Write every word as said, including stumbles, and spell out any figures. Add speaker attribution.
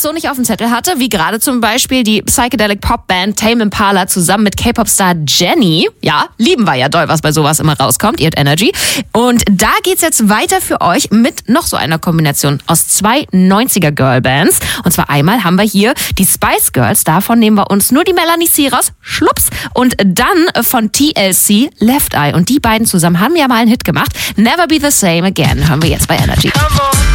Speaker 1: das so nicht auf dem Zettel hatte, wie gerade zum Beispiel die Psychedelic Pop Band Tame Impala zusammen mit K-Pop-Star Jennie. Ja, lieben wir ja doll, was bei sowas immer rauskommt. Ihr habt Energy. Und da geht's jetzt weiter für euch mit noch so einer Kombination aus zwei neunziger Girlbands. Und zwar einmal haben wir hier die Spice Girls. Davon nehmen wir uns nur die Melanie C raus. Schlups. Und dann von T L C Left Eye. Und die beiden zusammen haben ja mal einen Hit gemacht. Never Be the Same Again hören wir jetzt bei Energy.